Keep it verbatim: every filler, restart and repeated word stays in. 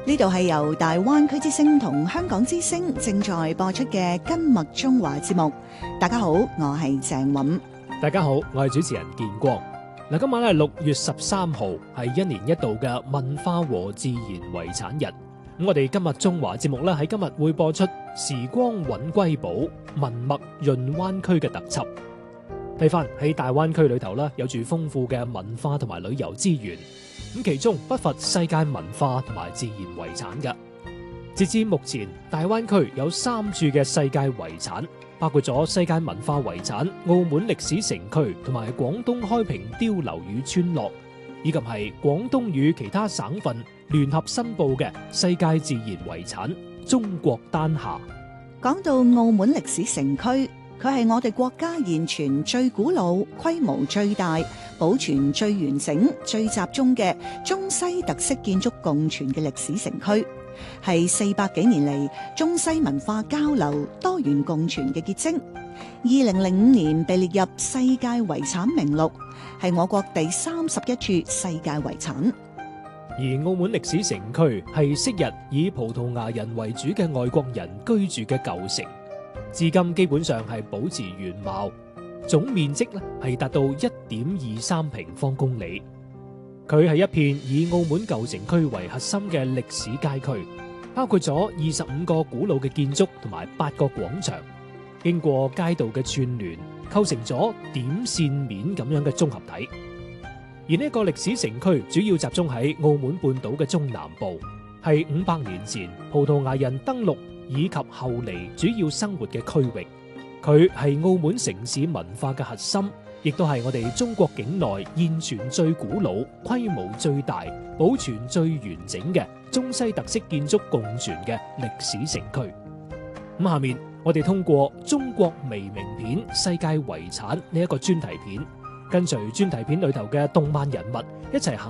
呢度係由大灣區之聲同香港之聲正在播出嘅《今麥中華》節目。大家好，我係鄭韻。 大家好，我係主持人建光。嗱，今晚係六月十三號，係一年一度嘅文化和自然遺產日。咁我哋今日中華節目咧喺今日會播出時光韻瑰寶文脈潤灣區嘅特輯。睇翻喺大灣區裏頭咧，有住豐富嘅文化同埋旅遊資源。咁其中不乏世界文化同埋自然遺產嘅。截至目前，大灣區有三處嘅世界遺產，包括咗世界文化遺產澳門歷史城區同埋廣東開平碉樓與村落，以及係廣東與其他省份聯合申報嘅世界自然遺產中國丹霞。 講到澳門歷史城區，佢係我哋國家現存最古老、規模最大、保存最完整、最集中嘅中西特色建築共存嘅歷史城區，係四百幾年嚟中西文化交流、多元共存嘅結晶。二零零五年被列入世界遺產名錄，係我國第三十一處世界遺產。 而澳門歷史城區係昔日以葡萄牙人為主嘅外國人居住嘅舊城，至今基本上係保持原貌，總面積咧係達到一點二三平方公里。佢係一片以澳門舊城區為核心嘅歷史街區，包括咗二十五個古老嘅建築同埋八個廣場，經過街道嘅串聯，構成咗點線面咁樣嘅綜合體。而呢個歷史城區主要集中喺澳門半島嘅中南部，係五百年前葡萄牙人登陸以及後嚟主要生活嘅區域。佢係澳門城市文化嘅核心，亦都係我哋中國境內現存最古老、規模最大、保存最完整嘅中西特色建築共存嘅歷史城區。咁下面我哋通過中國微名片世界遺產呢一個專題片，跟隨專題片裏頭嘅動漫人物一齊行